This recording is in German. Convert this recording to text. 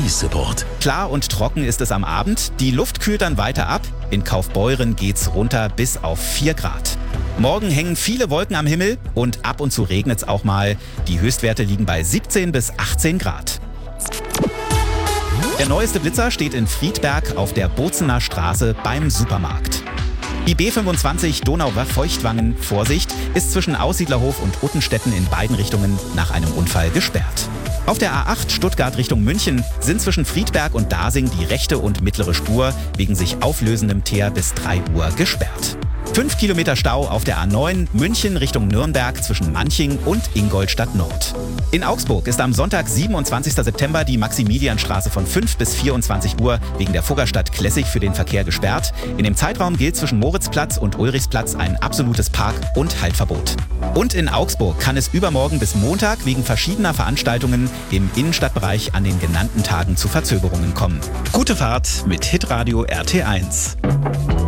Service-Support. Klar und trocken ist es am Abend. Die Luft kühlt dann weiter ab. In Kaufbeuren geht's runter bis auf 4 Grad. Morgen hängen viele Wolken am Himmel und ab und zu regnet's auch mal. Die Höchstwerte liegen bei 17 bis 18 Grad. Der neueste Blitzer steht in Friedberg auf der Bozener Straße beim Supermarkt. Die B25 Donau-Feuchtwangen, Vorsicht, ist zwischen Aussiedlerhof und Uttenstetten in beiden Richtungen nach einem Unfall gesperrt. Auf der A8 Stuttgart Richtung München sind zwischen Friedberg und Dasing die rechte und mittlere Spur wegen sich auflösendem Teer bis 3 Uhr gesperrt. 5 Kilometer Stau auf der A9 München Richtung Nürnberg zwischen Manching und Ingolstadt Nord. In Augsburg ist am Sonntag, 27. September, die Maximilianstraße von 5 bis 24 Uhr wegen der Fuggerstadt Classic für den Verkehr gesperrt. In dem Zeitraum gilt zwischen Moritzplatz und Ulrichsplatz ein absolutes Park- und Haltverbot. Und in Augsburg kann es übermorgen bis Montag wegen verschiedener Veranstaltungen im Innenstadtbereich an den genannten Tagen zu Verzögerungen kommen. Gute Fahrt mit Hitradio RT1.